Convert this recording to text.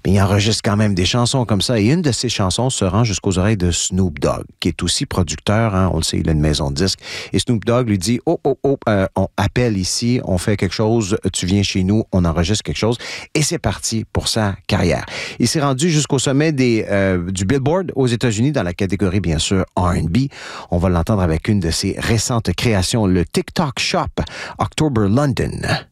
mais il enregistre quand même des chansons comme ça. Et une de ces chansons se rend jusqu'aux oreilles de Snoop Dogg, qui est aussi producteur, hein, on le sait, il a une maison de disques. Et Snoop Dogg lui dit, on appelle ici, on fait quelque chose, tu viens chez nous, on enregistre quelque chose. Et c'est parti pour sa carrière. Il s'est rendu jusqu'au sommet du Billboard aux États-Unis dans la catégorie, bien sûr, R&B. On va l'entendre avec une de ses récentes créations, le TikTok Shop, October London.